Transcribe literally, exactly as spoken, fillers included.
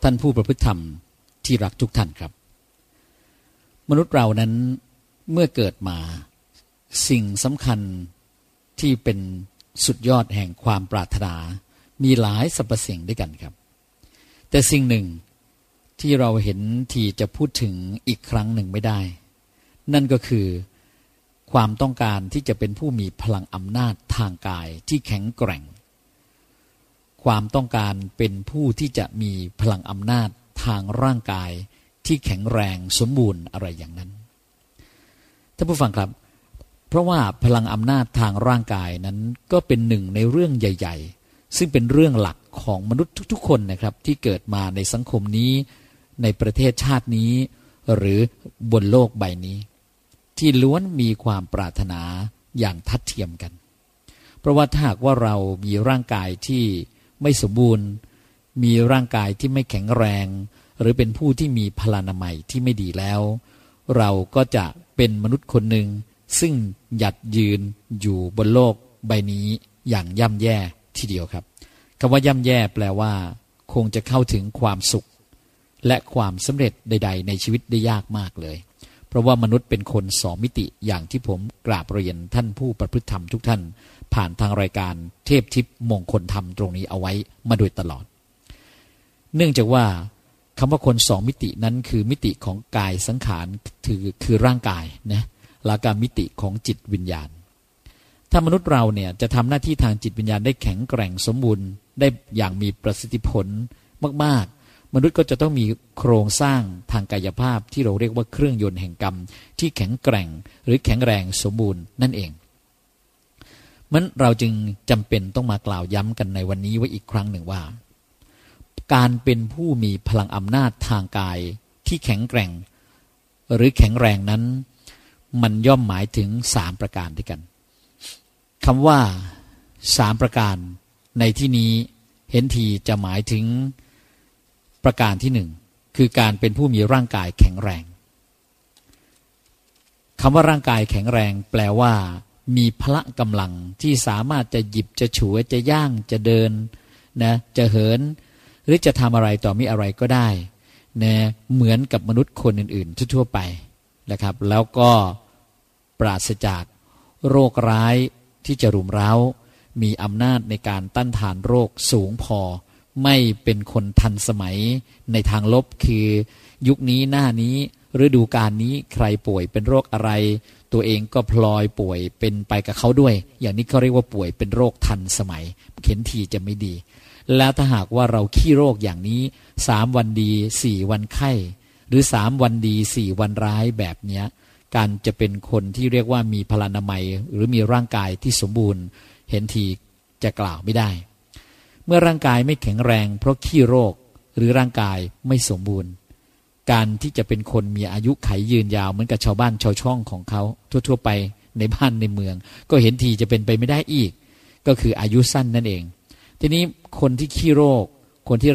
ท่านผู้ประพฤติธรรมที่รักทุกท่านครับมนุษย์เรานั้นเมื่อเกิดมาสิ่งสำคัญที่เป็นสุดยอดแห่งความปรารถนามีหลายสรรพสิ่งด้วยกันครับแต่สิ่งหนึ่งที่เราเห็นที่จะพูดถึงอีกครั้งหนึ่งไม่ได้นั่นก็คือความต้องการที่จะเป็นผู้มีพลังอำนาจทางกายที่แข็งแกร่งความต้องการเป็นผู้ที่จะมีพลังอำนาจทางร่างกายที่แข็งแรงสมบูรณ์อะไรอย่างนั้นท่านผู้ฟังครับเพราะว่าพลังอำนาจทางร่างกายนั้นก็เป็นหนึ่งในเรื่องใหญ่ๆซึ่งเป็นเรื่องหลักของมนุษย์ทุกๆคนนะครับที่เกิดมาในสังคมนี้ในประเทศชาตินี้หรือบนโลกใบนี้ที่ล้วนมีความปรารถนาอย่างทัดเทียมกันเพราะว่าถ้าหากว่าเรามีร่างกายที่ไม่สมบูรณ์มีร่างกายที่ไม่แข็งแรงหรือเป็นผู้ที่มีพลานามัยที่ไม่ดีแล้วเราก็จะเป็นมนุษย์คนหนึ่งซึ่งหยัดยืนอยู่บนโลกใบนี้อย่างย่ำแย่ทีเดียวครับคำว่าย่ำแย่แปลว่าคงจะเข้าถึงความสุขและความสำเร็จใดๆในชีวิตได้ยากมากเลยเพราะว่ามนุษย์เป็นคนสองมิติอย่างที่ผมกราบเรียนท่านผู้ประพฤติธรรมทุกท่านผ่านทางรายการเทพทิพย์มงคลธรรมตรงนี้เอาไว้มาโดยตลอดเนื่องจากว่าคำว่าคนสองมิตินั้นคือมิติของกายสังขารคือคือร่างกายนะและการมิติของจิตวิญญาณถ้ามนุษย์เราเนี่ยจะทำหน้าที่ทางจิตวิญญาณได้แข็งแกร่งสมบูรณ์ได้อย่างมีประสิทธิผลมากๆมนุษย์ก็จะต้องมีโครงสร้างทางกายภาพที่เราเรียกว่าเครื่องยนต์แห่งกรรมที่แข็งแกร่งหรือแข็งแรงสมบูรณ์นั่นเองมันเราจึงจำเป็นต้องมากล่าวย้ำกันในวันนี้ไว้อีกครั้งหนึ่งว่าการเป็นผู้มีพลังอำนาจทางกายที่แข็งแกร่งหรือแข็งแรงนั้นมันย่อมหมายถึงสามประการด้วยกันคำว่าสามประการในที่นี้เห็นทีจะหมายถึงประการที่หนึ่งคือการเป็นผู้มีร่างกายแข็งแรงคำว่าร่างกายแข็งแรงแปลว่ามีพละกำลังที่สามารถจะหยิบจะฉวยจะย่างจะเดินนะจะเหินหรือจะทำอะไรต่อมีอะไรก็ได้นะเหมือนกับมนุษย์คนอื่นๆทั่วๆไปนะครับแล้วก็ปราศจากโรคร้ายที่จะรุมเร้ามีอำนาจในการต้านทานโรคสูงพอไม่เป็นคนทันสมัยในทางลบคือยุคนี้หน้านี้ฤดูกาลนี้ใครป่วยเป็นโรคอะไรตัวเองก็พลอยป่วยเป็นไปกับเขาด้วยอย่างนี้เขาเรียกว่าป่วยเป็นโรคทันสมัยเข็นทีจะไม่ดีแล้วถ้าหากว่าเราขี้โรคอย่างนี้สามวันดีสี่วันไข้หรือสามวันดีสี่วันร้ายแบบเนี้ยการจะเป็นคนที่เรียกว่ามีพลานามัยหรือมีร่างกายที่สมบูรณ์เห็นทีจะกล่าวไม่ได้เมื่อร่างกายไม่แข็งแรงเพราะขี้โรคหรือร่างกายไม่สมบูรณ์การที่จะเป็นคนมีอายุไขยืนยาวเหมือนกับชาวบ้านชาวช่องของเขาทั่วๆไปในบ้านในเมืองก็เห็นทีจะเป็นไปไม่ได้อีกก็คืออายุสั้นนั่นเองทีนี้คนที่ขี้โรคคนที่